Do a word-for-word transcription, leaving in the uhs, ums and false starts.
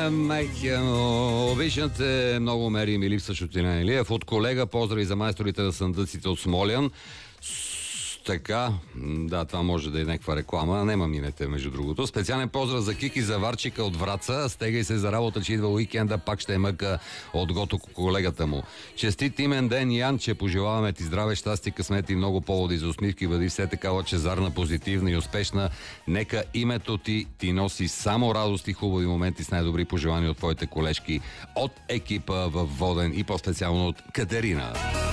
Мехено. Обичате, много мери ми липсваш от Илиян Илиев. От колега поздрави за майсторите на съндъците от Смолян. Така, да, това може да е някаква реклама, нема минете, между другото. Специален поздрав за Кики Заварчика от Враца. Стегай се за работа, че идва уикенда, пак ще е мъка от Гото колегата му. Честит имен ден, Янче, пожелаваме ти здраве, щастие, късмет и много поводи за усмивки, бъди все така лъчезарна, позитивна и успешна. Нека името ти ти носи само радост и хубави моменти с най-добри пожелания от твоите колежки от екипа в Воден и по-специално от Катерина.